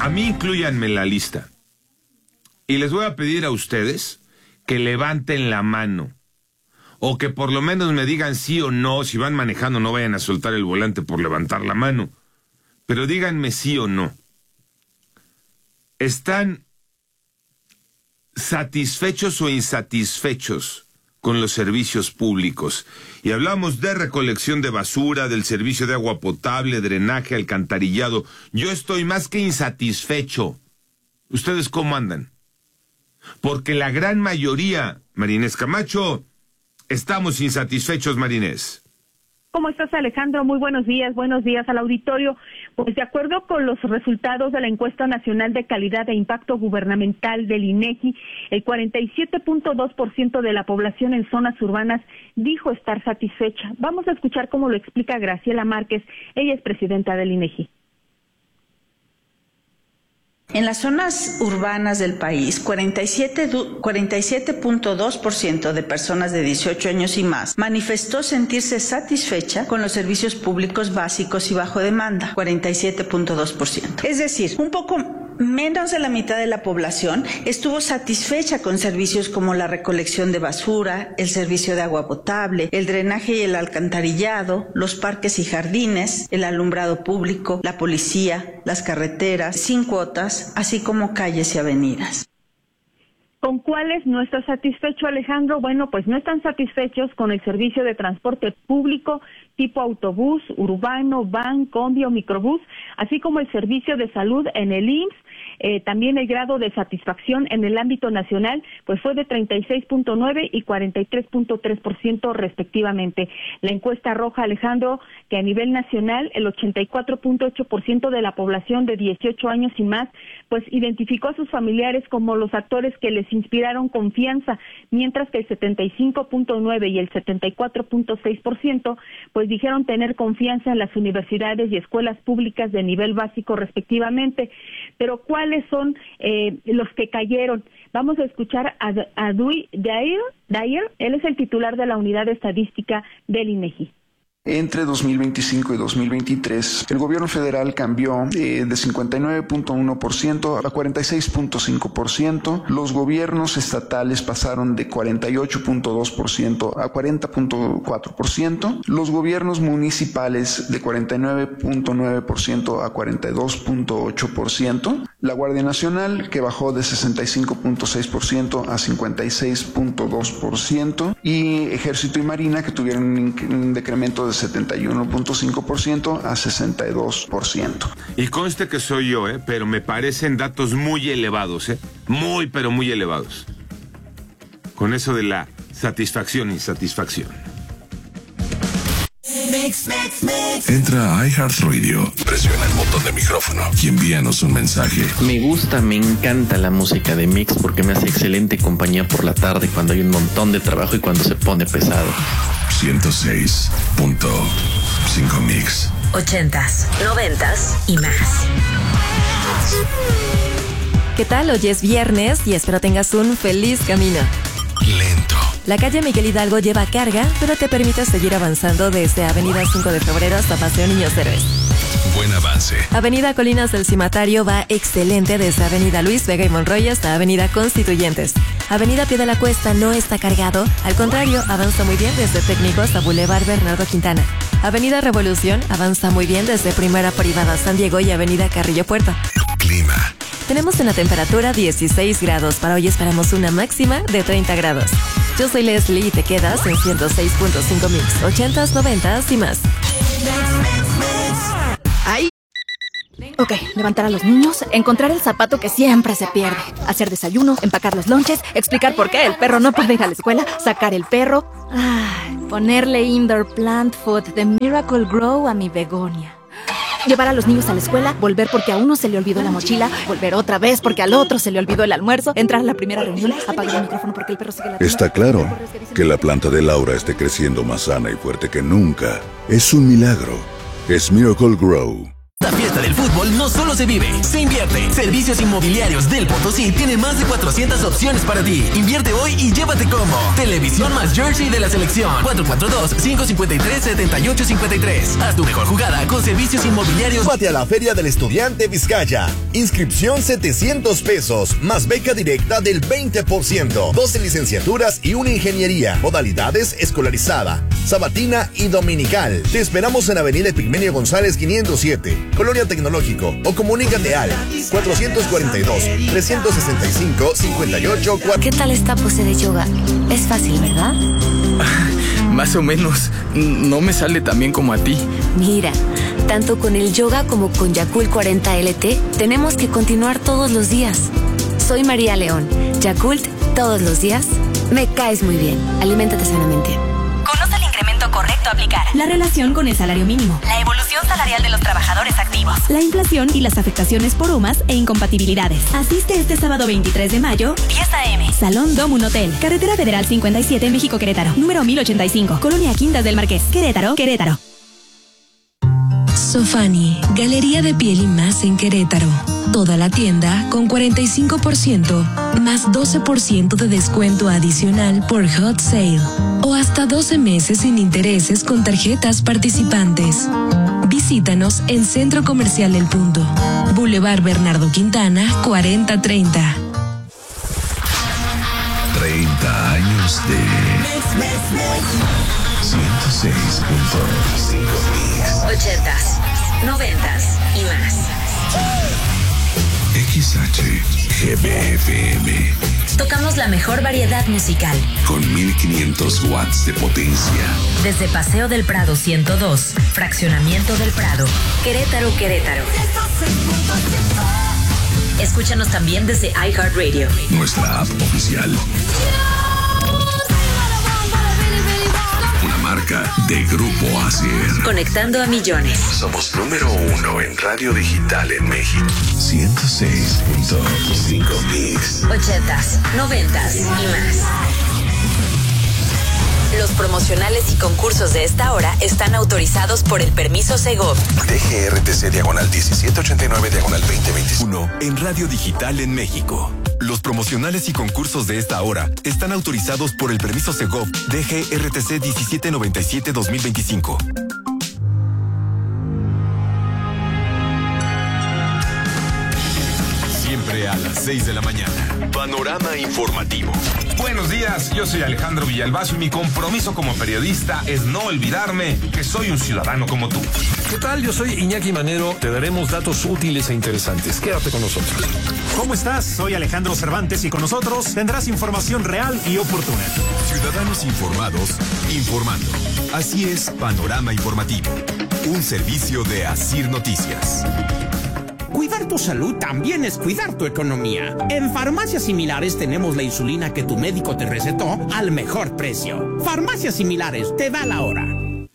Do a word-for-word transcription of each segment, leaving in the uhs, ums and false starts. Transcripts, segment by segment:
A mí inclúyanme en la lista. Y les voy a pedir a ustedes que levanten la mano. O que por lo menos me digan sí o no. Si van manejando, no vayan a soltar el volante por levantar la mano. Pero díganme sí o no. ¿Están satisfechos o insatisfechos con los servicios públicos? Y hablamos de recolección de basura, del servicio de agua potable, drenaje, alcantarillado. Yo estoy más que insatisfecho. ¿Ustedes cómo andan? Porque la gran mayoría, Marinés Camacho, estamos insatisfechos, Marinés. ¿Cómo estás, Alejandro? Muy buenos días, buenos días al auditorio. Pues de acuerdo con los resultados de la Encuesta Nacional de Calidad e Impacto Gubernamental del INEGI, el cuarenta y siete punto dos por ciento de la población en zonas urbanas dijo estar satisfecha. Vamos a escuchar cómo lo explica Graciela Márquez, ella es presidenta del INEGI. En las zonas urbanas del país, cuarenta y siete punto dos por ciento de personas de dieciocho años y más manifestó sentirse satisfecha con los servicios públicos básicos y bajo demanda, cuarenta y siete punto dos por ciento. Es decir, un poco menos de la mitad de la población estuvo satisfecha con servicios como la recolección de basura, el servicio de agua potable, el drenaje y el alcantarillado, los parques y jardines, el alumbrado público, la policía, las carreteras, sin cuotas, así como calles y avenidas. ¿Con cuáles no está satisfecho, Alejandro? Bueno, pues no están satisfechos con el servicio de transporte público tipo autobús, urbano, van, combi o microbús, así como el servicio de salud en el I M S S. Eh, también el grado de satisfacción en el ámbito nacional pues fue de treinta y seis punto nueve y cuarenta y tres punto tres por ciento respectivamente. La encuesta arroja, Alejandro, que a nivel nacional el ochenta y cuatro punto ocho por ciento de la población de dieciocho años y más pues identificó a sus familiares como los actores que les inspiraron confianza, mientras que el setenta y cinco punto nueve y el setenta y cuatro punto seis por ciento pues dijeron tener confianza en las universidades y escuelas públicas de nivel básico respectivamente. Pero ¿cuáles son eh, los que cayeron? Vamos a escuchar a, a Dui Dair, Dair, él es el titular de la unidad de estadística del INEGI. Entre dos mil veinticinco y dos mil veintitrés, el gobierno federal cambió eh, de cincuenta y nueve punto uno por ciento a cuarenta y seis punto cinco por ciento. Los gobiernos estatales pasaron de cuarenta y ocho punto dos por ciento a cuarenta punto cuatro por ciento. Los gobiernos municipales de cuarenta y nueve punto nueve por ciento a cuarenta y dos punto ocho por ciento. La Guardia Nacional, que bajó de sesenta y cinco punto seis por ciento a cincuenta y seis punto dos por ciento. Y Ejército y Marina, que tuvieron un, un decremento de setenta y uno punto cinco por ciento a sesenta y dos por ciento. Y conste que soy yo, ¿eh? Pero me parecen datos muy elevados, ¿eh? Muy, pero muy elevados. Con eso de la satisfacción e insatisfacción. Entra a iHeartRadio, presiona el botón de micrófono y envíanos un mensaje. Me gusta, me encanta la música de Mix porque me hace excelente compañía por la tarde cuando hay un montón de trabajo y cuando se pone pesado. ciento seis punto cinco Mix. Ochentas, noventas y más. ¿Qué tal? Hoy es viernes y espero tengas un feliz camino. Lento. La calle Miguel Hidalgo lleva carga, pero te permite seguir avanzando desde Avenida cinco de febrero hasta Paseo Niños Héroes. Buen avance. Avenida Colinas del Cimatario va excelente desde Avenida Luis Vega y Monroy hasta Avenida Constituyentes. Avenida Pie de la Cuesta no está cargado, al contrario, avanza muy bien desde Técnico hasta Boulevard Bernardo Quintana. Avenida Revolución avanza muy bien desde Primera Privada San Diego y Avenida Carrillo Puerto. Clima. Tenemos una temperatura dieciséis grados, para hoy esperamos una máxima de treinta grados. Yo soy Leslie y te quedas en ciento seis punto cinco Mix, ochentas, noventas y más. Ahí. Ok, levantar a los niños, encontrar el zapato que siempre se pierde, hacer desayuno, empacar los lonches, explicar por qué el perro no puede ir a la escuela, sacar el perro, ay, ponerle indoor plant food de Miracle Grow a mi begonia. Llevar a los niños a la escuela, volver porque a uno se le olvidó la mochila, volver otra vez porque al otro se le olvidó el almuerzo, entrar a la primera reunión, apagar el micrófono porque el perro sigue la... Está claro que la planta de Laura esté creciendo más sana y fuerte que nunca. Es un milagro. Es Miracle Grow. La fiesta del fútbol no solo se vive, se invierte. Servicios Inmobiliarios del Potosí tiene más de cuatrocientas opciones para ti. Invierte hoy y llévate combo. Televisión más jersey de la selección. cuatro cuatro dos, cinco cinco tres, siete ocho cinco tres. Haz tu mejor jugada con Servicios Inmobiliarios. Súmate a la Feria del Estudiante Vizcaya. Inscripción setecientos pesos, más beca directa del veinte por ciento. doce licenciaturas y una ingeniería. Modalidades escolarizada, sabatina y dominical. Te esperamos en Avenida Epigmenio González quinientos siete, Colonia Tecnológico, o comunícate al cuatrocientos cuarenta y dos, trescientos sesenta y cinco, cincuenta y ocho. ¿Qué tal esta pose de yoga? Es fácil, ¿verdad? Más o menos. No me sale tan bien como a ti. Mira, tanto con el yoga como con Yakult cuarenta L T, tenemos que continuar todos los días. Soy María León. Yakult, todos los días. Me caes muy bien. Aliméntate sanamente. Conoce el incremento correcto a aplicar. La relación con el salario mínimo. La evolución salarial de los trabajadores activos. La inflación y las afectaciones por U M A S e incompatibilidades. Asiste este sábado veintitrés de mayo, diez a eme Salón Dom Un Hotel, Carretera Federal cincuenta y siete en México, Querétaro. Número mil ochenta y cinco, Colonia Quintas del Marqués. Querétaro, Querétaro. Sofani, Galería de Piel y Más en Querétaro. Toda la tienda con cuarenta y cinco por ciento más doce por ciento de descuento adicional por Hot Sale o hasta doce meses sin intereses con tarjetas participantes. Visítanos en Centro Comercial El Punto, Boulevard Bernardo Quintana, cuarenta treinta. treinta años de ciento seis punto cinco Mix. Ochentas, noventas y más. X H G B F M. Tocamos la mejor variedad musical. Con mil quinientos watts de potencia. Desde Paseo del Prado ciento dos, Fraccionamiento del Prado, Querétaro, Querétaro. Escúchanos también desde iHeartRadio. Nuestra app oficial. Una marca de Grupo Asier. Conectando a millones. Somos número uno en radio digital en México. ciento seis punto cinco Mix. Ochentas, noventas y más. Los promocionales y concursos de esta hora están autorizados por el permiso Segov. D G R T C diagonal diecisiete ochenta y nueve diagonal veinte veintiuno en radio digital en México. Los promocionales y concursos de esta hora están autorizados por el permiso Segov D G R T C diecisiete noventa y siete dos mil veinticinco. Siempre a las seis de la mañana. Panorama informativo. Buenos días, yo soy Alejandro Villalbazo y mi compromiso como periodista es no olvidarme que soy un ciudadano como tú. ¿Qué tal? Yo soy Iñaki Manero. Te daremos datos útiles e interesantes. Quédate con nosotros. ¿Cómo estás? Soy Alejandro Cervantes y con nosotros tendrás información real y oportuna. Ciudadanos informados, informando. Así es Panorama Informativo, un servicio de Asir Noticias. Cuidar tu salud también es cuidar tu economía. En Farmacias Similares tenemos la insulina que tu médico te recetó al mejor precio. Farmacias Similares, te da la hora.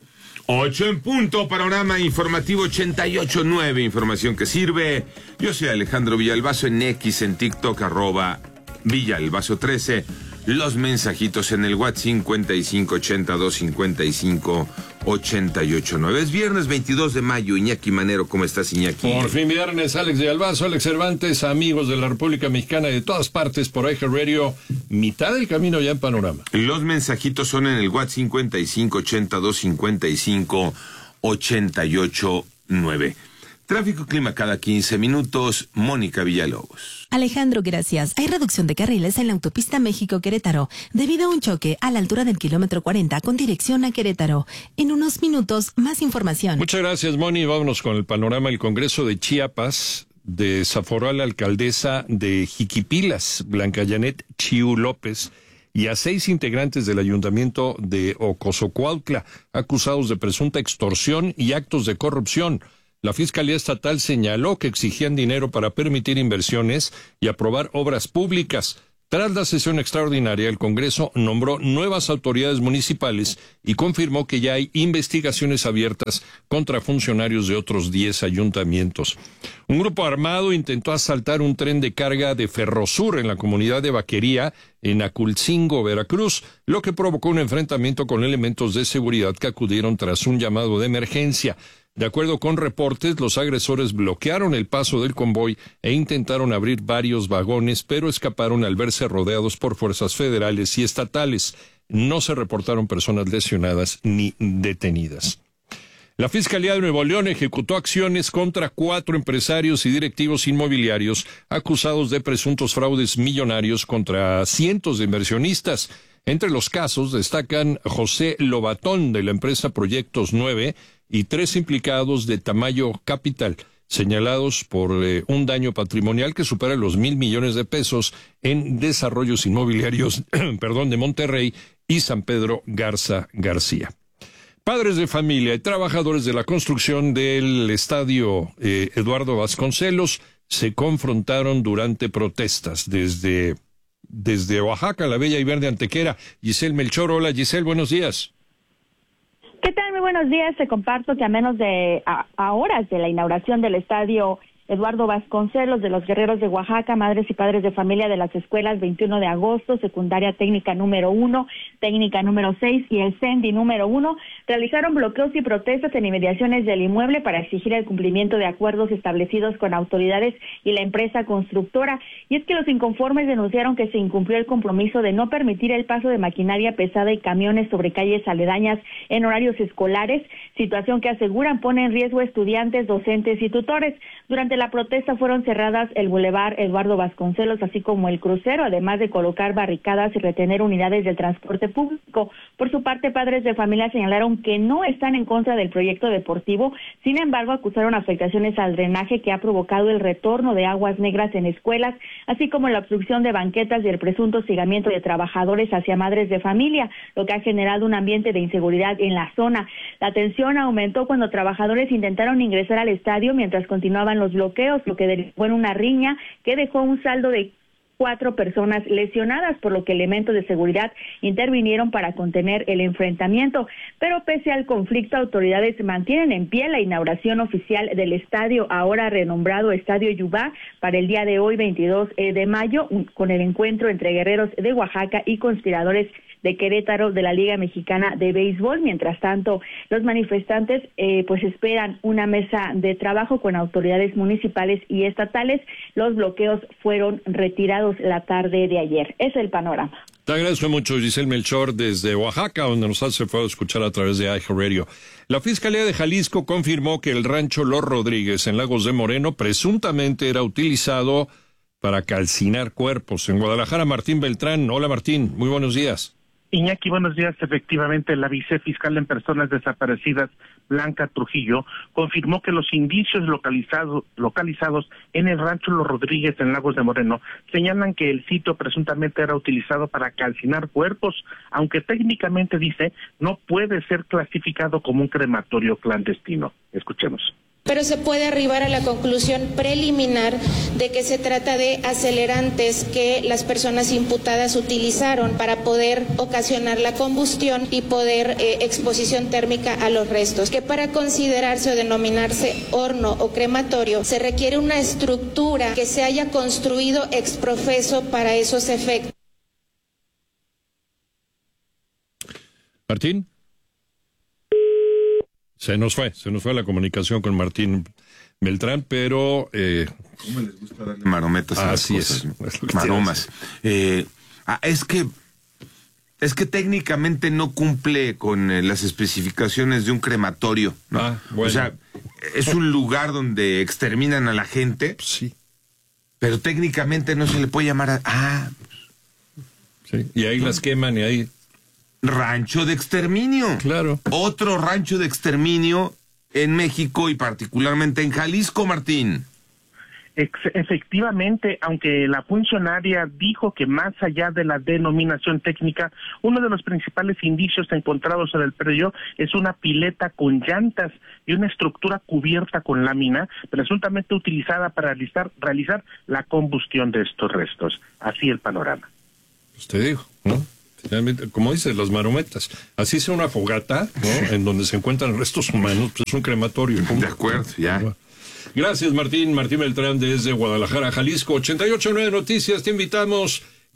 Ocho en punto, Panorama Informativo ochenta y ocho punto nueve, información que sirve. Yo soy Alejandro Villalbazo en X, en TikTok, arroba Villalbazo trece. Los mensajitos en el WhatsApp cincuenta y cinco ochenta y dos cincuenta y cinco ochenta y ocho nueve. Es viernes veintidós de mayo. Iñaki Manero, ¿cómo estás, Iñaki? Por fin viernes, Alex Villalbazo, Alex Cervantes, amigos de la República Mexicana y de todas partes por iHeartRadio, mitad del camino ya en Panorama. Los mensajitos son en el WhatsApp cincuenta y cinco ochenta y dos cincuenta y cinco ochenta y ocho nueve. Tráfico clima cada quince minutos. Mónica Villalobos. Alejandro, gracias. Hay reducción de carriles en la autopista México-Querétaro debido a un choque a la altura del kilómetro cuarenta con dirección a Querétaro. En unos minutos, más información. Muchas gracias, Moni. Vámonos con el panorama. El Congreso de Chiapas desaforó a la alcaldesa de Jiquipilas, Blanca Janet Chiu López, y a seis integrantes del ayuntamiento de Ocosocuautla, acusados de presunta extorsión y actos de corrupción. La Fiscalía Estatal señaló que exigían dinero para permitir inversiones y aprobar obras públicas. Tras la sesión extraordinaria, el Congreso nombró nuevas autoridades municipales y confirmó que ya hay investigaciones abiertas contra funcionarios de otros diez ayuntamientos. Un grupo armado intentó asaltar un tren de carga de Ferrosur en la comunidad de Vaquería, en Aculcingo, Veracruz, lo que provocó un enfrentamiento con elementos de seguridad que acudieron tras un llamado de emergencia. De acuerdo con reportes, los agresores bloquearon el paso del convoy e intentaron abrir varios vagones, pero escaparon al verse rodeados por fuerzas federales y estatales. No se reportaron personas lesionadas ni detenidas. La Fiscalía de Nuevo León ejecutó acciones contra cuatro empresarios y directivos inmobiliarios acusados de presuntos fraudes millonarios contra cientos de inversionistas. Entre los casos destacan José Lobatón de la empresa Proyectos nueve y tres implicados de Tamayo Capital, señalados por eh, un daño patrimonial que supera los mil millones de pesos en desarrollos inmobiliarios perdón, de Monterrey y San Pedro Garza García. Padres de familia y trabajadores de la construcción del estadio eh, Eduardo Vasconcelos se confrontaron durante protestas desde, desde Oaxaca, la bella y verde Antequera. Giselle Melchor, hola Giselle, buenos días. ¿Qué tal? Muy buenos días. Te comparto que a menos de a, a horas de la inauguración del estadio Eduardo Vasconcelos de los Guerreros de Oaxaca, madres y padres de familia de las escuelas veintiuno de agosto, secundaria técnica número uno, técnica número seis y el CENDI número uno, realizaron bloqueos y protestas en inmediaciones del inmueble para exigir el cumplimiento de acuerdos establecidos con autoridades y la empresa constructora. Y es que los inconformes denunciaron que se incumplió el compromiso de no permitir el paso de maquinaria pesada y camiones sobre calles aledañas en horarios escolares, situación que aseguran pone en riesgo a estudiantes, docentes y tutores. Durante la protesta fueron cerradas el bulevar Eduardo Vasconcelos, así como el crucero, además de colocar barricadas y retener unidades del transporte público. Por su parte, padres de familia señalaron que no están en contra del proyecto deportivo, sin embargo, acusaron afectaciones al drenaje que ha provocado el retorno de aguas negras en escuelas, así como la obstrucción de banquetas y el presunto hostigamiento de trabajadores hacia madres de familia, lo que ha generado un ambiente de inseguridad en la zona. La tensión aumentó cuando trabajadores intentaron ingresar al estadio mientras continuaban los bloqueos, lo que derivó en una riña que dejó un saldo de cuatro personas lesionadas, por lo que elementos de seguridad intervinieron para contener el enfrentamiento. Pero pese al conflicto, autoridades mantienen en pie la inauguración oficial del estadio, ahora renombrado Estadio Yubá, para el día de hoy, veintidós de mayo, con el encuentro entre guerreros de Oaxaca y conspiradores de Querétaro de la Liga Mexicana de Béisbol. Mientras tanto, los manifestantes eh, pues esperan una mesa de trabajo con autoridades municipales y estatales. Los bloqueos fueron retirados la tarde de ayer. Es el panorama. Te agradezco mucho, Giselle Melchor, desde Oaxaca, donde nos hace fue a escuchar a través de iHeartRadio. La Fiscalía de Jalisco confirmó que el rancho Los Rodríguez en Lagos de Moreno presuntamente era utilizado para calcinar cuerpos. En Guadalajara, Martín Beltrán. Hola, Martín. Muy buenos días. Iñaki, buenos días. Efectivamente, la vicefiscal en personas desaparecidas, Blanca Trujillo, confirmó que los indicios localizados, localizados en el rancho Los Rodríguez en Lagos de Moreno señalan que el sitio presuntamente era utilizado para calcinar cuerpos, aunque técnicamente, dice, no puede ser clasificado como un crematorio clandestino. Escuchemos. Pero se puede arribar a la conclusión preliminar de que se trata de acelerantes que las personas imputadas utilizaron para poder ocasionar la combustión y poder eh, exposición térmica a los restos, que para considerarse o denominarse horno o crematorio se requiere una estructura que se haya construido ex profeso para esos efectos. Martín. Se nos fue, se nos fue la comunicación con Martín Beltrán, pero... Eh, ¿Cómo les gusta darle marometas a así las cosas? Es, es maromas. Eh, ah, es que es que técnicamente no cumple con eh, las especificaciones de un crematorio, ¿no? Ah, bueno. O sea, es un lugar donde exterminan a la gente, sí, pero técnicamente no se le puede llamar a... Ah, sí, y ahí las queman y ahí... Rancho de exterminio. Claro. Otro rancho de exterminio en México y particularmente en Jalisco, Martín. Ex- efectivamente, aunque la funcionaria dijo que más allá de la denominación técnica, uno de los principales indicios encontrados en el predio es una pileta con llantas y una estructura cubierta con lámina, presuntamente utilizada para realizar, realizar la combustión de estos restos. Así el panorama. Usted dijo, ¿no? Como dice, las marometas. Así sea una fogata, ¿no? En donde se encuentran restos humanos, pues es un crematorio. De acuerdo, ya. Gracias, Martín. Martín Beltrán desde Guadalajara, Jalisco. ochenta y ocho punto nueve Noticias, te invitamos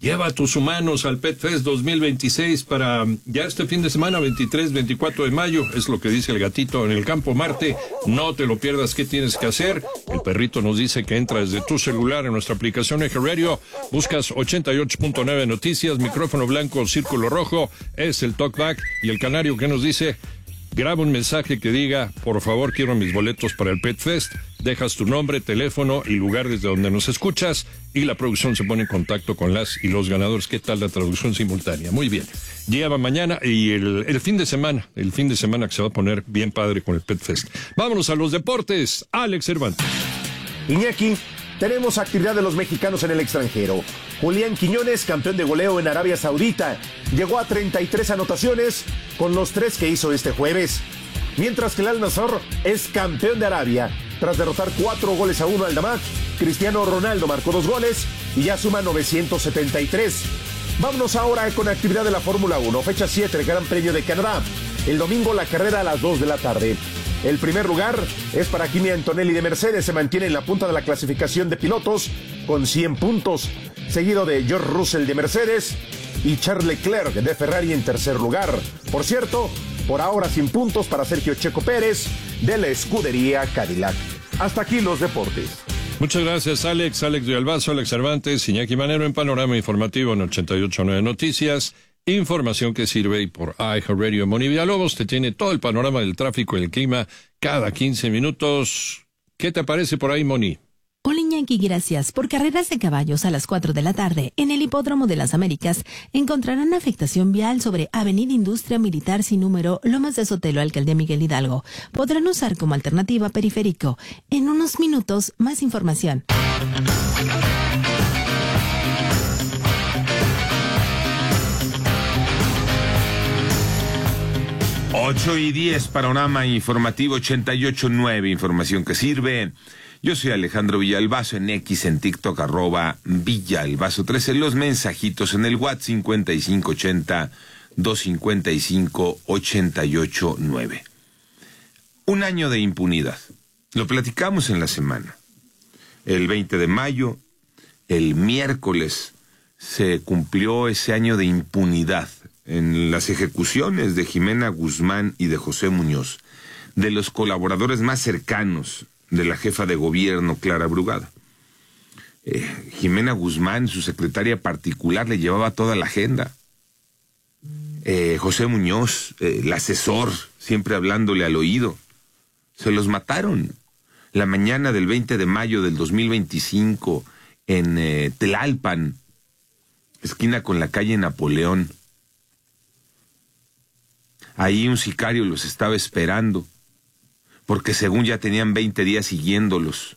Lleva a tus humanos al Pet Fest dos mil veintiséis para ya este fin de semana, veintitrés, veinticuatro de mayo, es lo que dice el gatito en el Campo Marte. No te lo pierdas. ¿Qué tienes que hacer? El perrito nos dice que entra desde tu celular en nuestra aplicación Eje Radio, buscas ochenta y ocho punto nueve Noticias, micrófono blanco, círculo rojo, es el talkback, y el canario que nos dice, graba un mensaje que diga, por favor, quiero mis boletos para el Pet Fest. Dejas tu nombre, teléfono y lugar desde donde nos escuchas, y la producción se pone en contacto con las y los ganadores. ¿Qué tal la traducción simultánea? Muy bien. Lleva mañana y el, el fin de semana, el fin de semana que se va a poner bien padre con el Pet Fest. Vámonos a los deportes. Alex Cervantes. Iñaki, tenemos actividad de los mexicanos en el extranjero. Julián Quiñones, campeón de goleo en Arabia Saudita, llegó a treinta y tres anotaciones con los tres que hizo este jueves. Mientras que el Al-Nassr es campeón de Arabia, tras derrotar cuatro goles a uno al Damak. Cristiano Ronaldo marcó dos goles y ya suma novecientos setenta y tres. Vámonos ahora con actividad de la Fórmula uno, fecha siete del Gran Premio de Canadá. El domingo la carrera a las dos de la tarde. El primer lugar es para Kimi Antonelli de Mercedes, se mantiene en la punta de la clasificación de pilotos con cien puntos, seguido de George Russell de Mercedes y Charles Leclerc de Ferrari en tercer lugar. Por cierto, por ahora sin puntos para Sergio Checo Pérez de la escudería Cadillac. Hasta aquí los deportes. Muchas gracias, Alex. Alex Villalbazo, Alex Cervantes, Iñaki Manero en Panorama Informativo en ochenta y ocho punto nueve Noticias. Información que sirve, y por iHeartRadio. Moni Villalobos te tiene todo el panorama del tráfico y el clima cada quince minutos. ¿Qué te parece por ahí, Moni? Hola Iñaki, gracias. Por carreras de caballos a las cuatro de la tarde, en el Hipódromo de las Américas, encontrarán afectación vial sobre Avenida Industria Militar sin número, Lomas de Sotelo, Alcaldía Miguel Hidalgo. Podrán usar como alternativa periférico. En unos minutos, más información. ocho y diez, Panorama Informativo ochenta y ocho punto nueve, información que sirve. Yo soy Alejandro Villalbazo, en X, en TikTok, arroba Villalbazo trece, los mensajitos en el WhatsApp cincuenta y cinco ochenta, doscientos cincuenta y cinco, ochenta y ocho nueve. Un año de impunidad. Lo platicamos en la semana. El veinte de mayo, el miércoles, se cumplió ese año de impunidad en las ejecuciones de Jimena Guzmán y de José Muñoz, de los colaboradores más cercanos de la jefa de gobierno, Clara Brugada. Eh, Jimena Guzmán, su secretaria particular, le llevaba toda la agenda. Eh, José Muñoz, eh, el asesor, siempre hablándole al oído. Se los mataron. La mañana del veinte de mayo del dos mil veinticinco, en eh, Tlalpan, esquina con la calle Napoleón. Ahí un sicario los estaba esperando, porque según ya tenían veinte días siguiéndolos.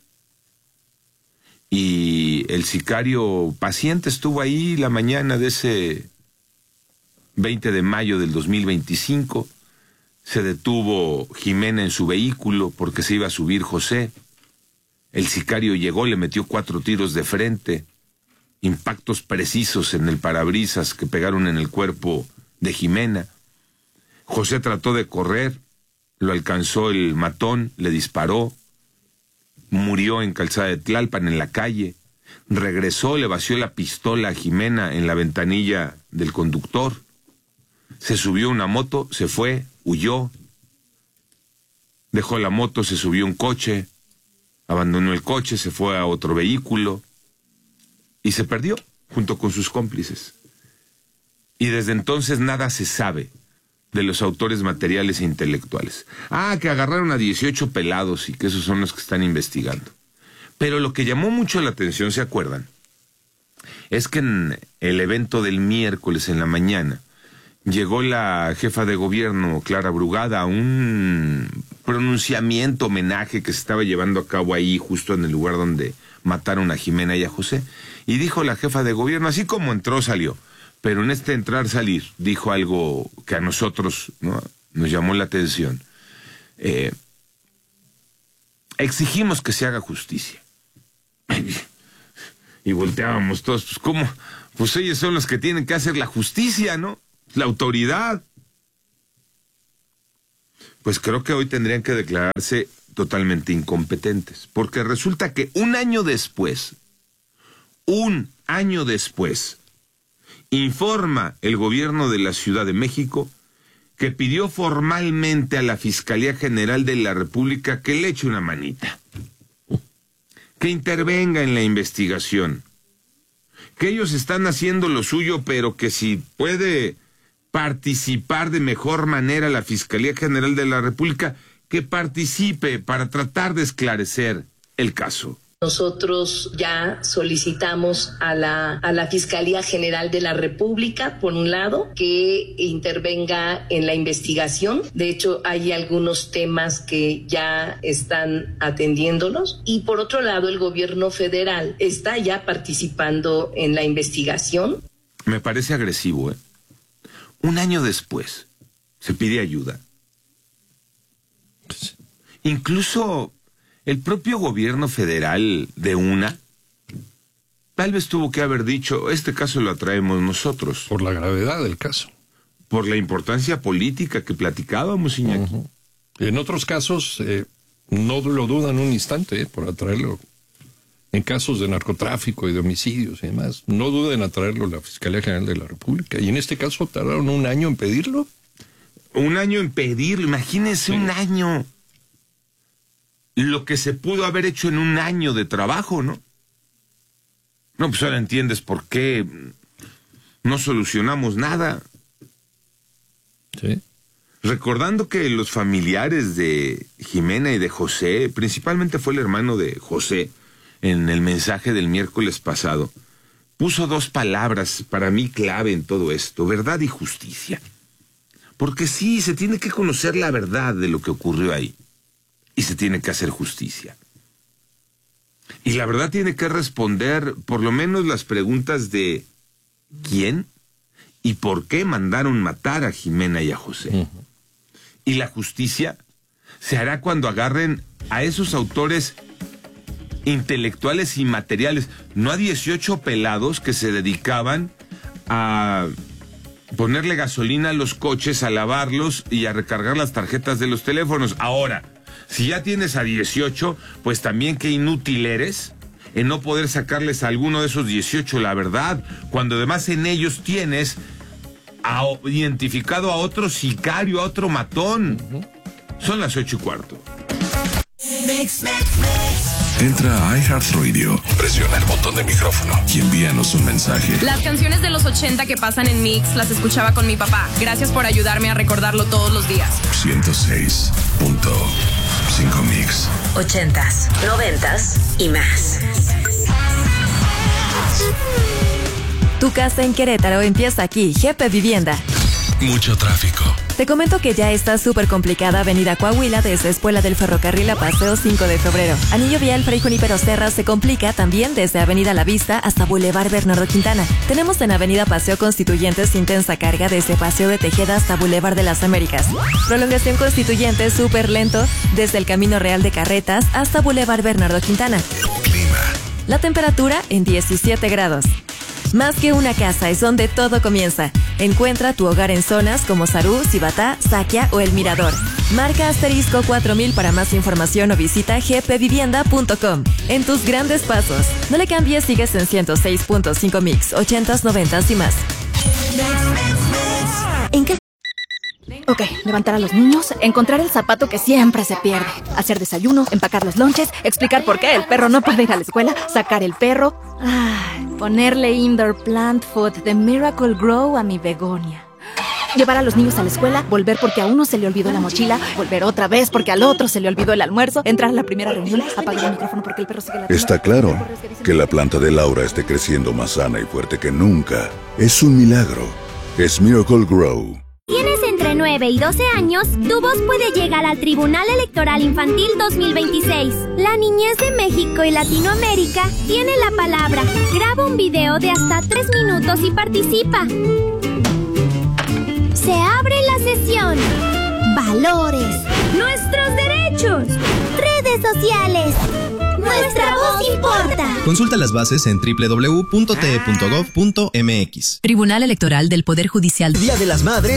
Y el sicario paciente estuvo ahí la mañana de ese veinte de mayo del dos mil veinticinco. Se detuvo Jimena en su vehículo porque se iba a subir José. El sicario llegó, le metió cuatro tiros de frente, impactos precisos en el parabrisas que pegaron en el cuerpo de Jimena. José trató de correr, lo alcanzó el matón, le disparó, murió en Calzada de Tlalpan, en la calle. Regresó, le vació la pistola a Jimena en la ventanilla del conductor. Se subió a una moto, se fue, huyó. Dejó la moto, se subió a un coche, abandonó el coche, se fue a otro vehículo y se perdió junto con sus cómplices. Y desde entonces nada se sabe de los autores materiales e intelectuales. Ah, que agarraron a dieciocho pelados y que esos son los que están investigando. Pero lo que llamó mucho la atención, ¿se acuerdan? Es que en el evento del miércoles en la mañana llegó la jefa de gobierno, Clara Brugada, a un pronunciamiento, homenaje que se estaba llevando a cabo ahí, justo en el lugar donde mataron a Jimena y a José. Y dijo la jefa de gobierno, así como entró, salió. Pero en este entrar-salir dijo algo que a nosotros, ¿no?, nos llamó la atención. Eh, exigimos que se haga justicia. Y volteábamos todos, pues ¿cómo? Pues ellos son los que tienen que hacer la justicia, ¿no? La autoridad. Pues creo que hoy tendrían que declararse totalmente incompetentes, porque resulta que un año después, un año después informa el gobierno de la Ciudad de México que pidió formalmente a la Fiscalía General de la República que le eche una manita, que intervenga en la investigación, que ellos están haciendo lo suyo, pero que si puede participar de mejor manera la Fiscalía General de la República, que participe para tratar de esclarecer el caso. Nosotros ya solicitamos a la, a la Fiscalía General de la República, por un lado, que intervenga en la investigación. De hecho, hay algunos temas que ya están atendiéndolos. Y por otro lado, el gobierno federal está ya participando en la investigación. Me parece agresivo, ¿eh? Un año después, se pide ayuda. Incluso el propio gobierno federal de una, tal vez tuvo que haber dicho, este caso lo traemos nosotros. Por la gravedad del caso. Por la importancia política que platicábamos, Iñaki. Uh-huh. En otros casos, eh, no lo dudan un instante, eh, por atraerlo. En casos de narcotráfico y de homicidios y demás, no duden en atraerlo la Fiscalía General de la República. Y en este caso tardaron un año en pedirlo. Un año en pedirlo, imagínense, sí. Un año. Lo que se pudo haber hecho en un año de trabajo, ¿no? No, pues ahora entiendes por qué no solucionamos nada. Sí. Recordando que los familiares de Jimena y de José, principalmente fue el hermano de José, en el mensaje del miércoles pasado, puso dos palabras para mí clave en todo esto: verdad y justicia. Porque sí, se tiene que conocer la verdad de lo que ocurrió ahí. Y se tiene que hacer justicia. Y la verdad tiene que responder por lo menos las preguntas de ¿quién y por qué mandaron matar a Jimena y a José? Uh-huh. Y la justicia se hará cuando agarren a esos autores intelectuales y materiales, no a dieciocho pelados que se dedicaban a ponerle gasolina a los coches, a lavarlos y a recargar las tarjetas de los teléfonos. Ahora, si ya tienes a dieciocho, pues también qué inútil eres en no poder sacarles a alguno de esos dieciocho la verdad, cuando además en ellos tienes a, identificado a otro sicario, a otro matón. Uh-huh. Son las ocho y cuarto. Mix, mix, mix. Entra a iHeartRadio, presiona el botón de micrófono y envíanos un mensaje. Las canciones de los ochenta que pasan en Mix las escuchaba con mi papá. Gracias por ayudarme a recordarlo todos los días. ciento seis punto cinco Mix. Ochentas, noventas y más. Tu casa en Querétaro empieza aquí. G P Vivienda. Mucho tráfico. Te comento que ya está súper complicada Avenida Coahuila desde Espuela del Ferrocarril a Paseo cinco de febrero. Anillo Vial Fray Junípero Serra se complica también desde Avenida La Vista hasta Boulevard Bernardo Quintana. Tenemos en Avenida Paseo Constituyentes intensa carga desde Paseo de Tejeda hasta Boulevard de las Américas. Prolongación Constituyentes súper lento desde el Camino Real de Carretas hasta Boulevard Bernardo Quintana. Clima. La temperatura en diecisiete grados. Más que una casa es donde todo comienza. Encuentra tu hogar en zonas como Sarú, Cibatá, Saquia o El Mirador. Marca asterisco cuatro mil para más información o visita g p vivienda punto com. En tus grandes pasos. No le cambies, sigues en ciento seis punto cinco Mix, ochentas, noventas y más. ¿En qué? Ok, levantar a los niños, encontrar el zapato que siempre se pierde, hacer desayuno, empacar los lonches, explicar por qué el perro no puede ir a la escuela, sacar el perro, ay, ponerle indoor plant food de Miracle Grow a mi begonia. Llevar a los niños a la escuela, volver porque a uno se le olvidó la mochila, volver otra vez porque al otro se le olvidó el almuerzo, entrar a la primera reunión, apagar el micrófono porque el perro sigue la... Está claro que la planta de Laura esté creciendo más sana y fuerte que nunca. Es un milagro. Es Miracle Grow. ¿Tienes entre nueve y doce años? Tu voz puede llegar al Tribunal Electoral Infantil dos mil veintiséis. La niñez de México y Latinoamérica tiene la palabra. Graba un video de hasta tres minutos y participa. Se abre la sesión. Valores. Nuestros derechos. Redes sociales. Nuestra voz importa. Consulta las bases en doble u doble u doble u punto t e punto gov punto m x. Tribunal Electoral del Poder Judicial. Día de las Madres